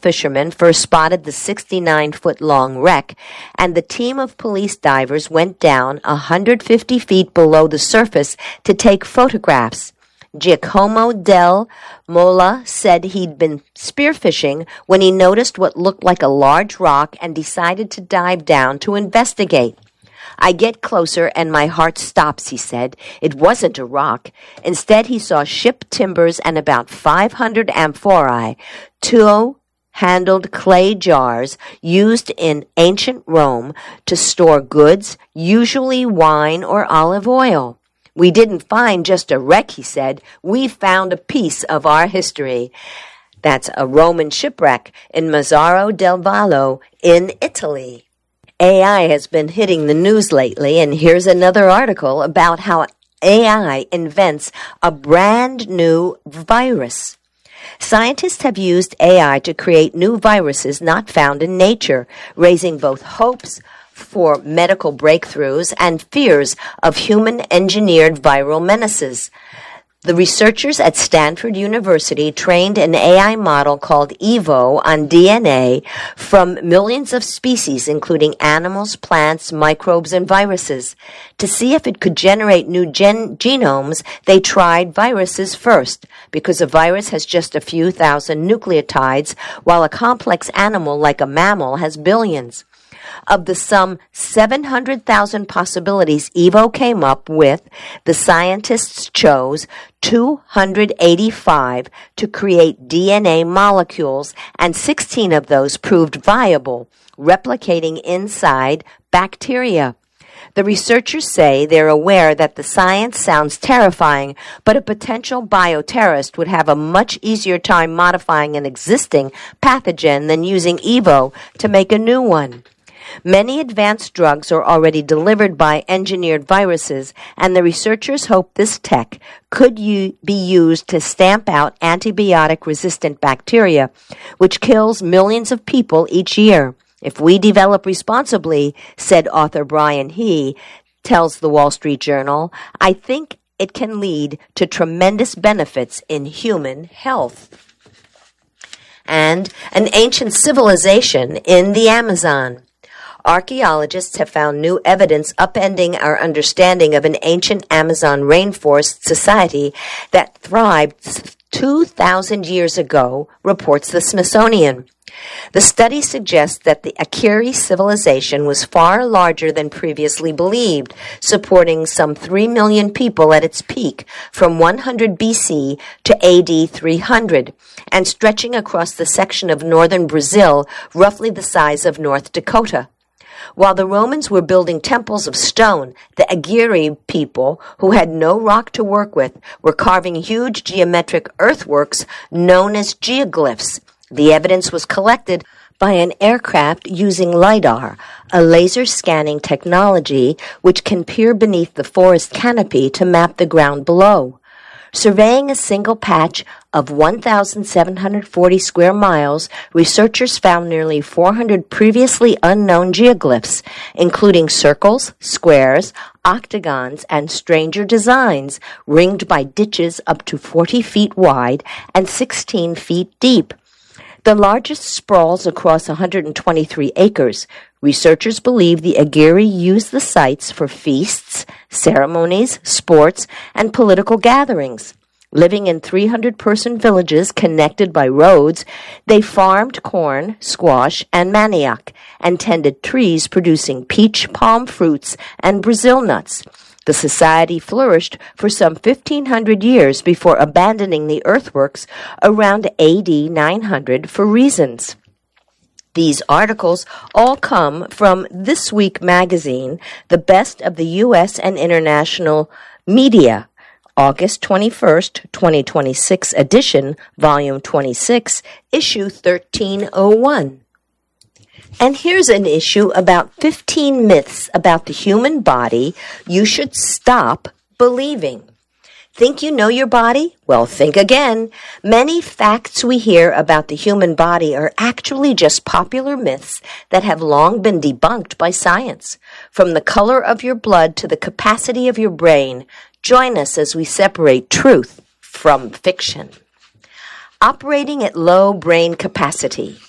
fishermen first spotted the 69-foot-long wreck, and the team of police divers went down 150 feet below the surface to take photographs. Giacomo Del Mola said he'd been spearfishing when he noticed what looked like a large rock and decided to dive down to investigate. I get closer and my heart stops, he said. It wasn't a rock. Instead, he saw ship timbers and about 500 amphorae, two-handled clay jars used in ancient Rome to store goods, usually wine or olive oil. We didn't find just a wreck, he said. We found a piece of our history. That's a Roman shipwreck in Mazzaro del Vallo in Italy. AI has been hitting the news lately, and here's another article about how AI invents a brand new virus. Scientists have used AI to create new viruses not found in nature, raising both hopes for medical breakthroughs and fears of human-engineered viral menaces. The researchers at Stanford University trained an AI model called EVO on DNA from millions of species, including animals, plants, microbes, and viruses. To see if it could generate new genomes, they tried viruses first, because a virus has just a few thousand nucleotides, while a complex animal like a mammal has billions. Of the some 700,000 possibilities EVO came up with, the scientists chose 285 to create DNA molecules, and 16 of those proved viable, replicating inside bacteria. The researchers say they're aware that the science sounds terrifying, but a potential bioterrorist would have a much easier time modifying an existing pathogen than using EVO to make a new one. Many advanced drugs are already delivered by engineered viruses, and the researchers hope this tech could be used to stamp out antibiotic-resistant bacteria, which kills millions of people each year. If we develop responsibly, said author Brian He, tells the Wall Street Journal, I think it can lead to tremendous benefits in human health. And an ancient civilization in the Amazon. Archaeologists have found new evidence upending our understanding of an ancient Amazon rainforest society that thrived 2,000 years ago, reports the Smithsonian. The study suggests that the Akiri civilization was far larger than previously believed, supporting some 3 million people at its peak from 100 BC to AD 300, and stretching across the section of northern Brazil roughly the size of North Dakota. While the Romans were building temples of stone, the Aguirre people, who had no rock to work with, were carving huge geometric earthworks known as geoglyphs. The evidence was collected by an aircraft using LiDAR, a laser scanning technology which can peer beneath the forest canopy to map the ground below. Surveying a single patch of 1,740 square miles, researchers found nearly 400 previously unknown geoglyphs, including circles, squares, octagons, and stranger designs, ringed by ditches up to 40 feet wide and 16 feet deep. The largest sprawls across 123 acres. Researchers believe the Aguirre used the sites for feasts, ceremonies, sports, and political gatherings. Living in 300-person villages connected by roads, they farmed corn, squash, and manioc, and tended trees producing peach, palm fruits, and Brazil nuts. The society flourished for some 1,500 years before abandoning the earthworks around AD 900 for reasons. These articles all come from This Week magazine, the best of the U.S. and international media, August 21st, 2026 edition, Volume 26, Issue 1301. And here's an issue about 15 myths about the human body you should stop believing. Think you know your body? Well, think again. Many facts we hear about the human body are actually just popular myths that have long been debunked by science. From the color of your blood to the capacity of your brain, join us as we separate truth from fiction. Operating at low brain capacity.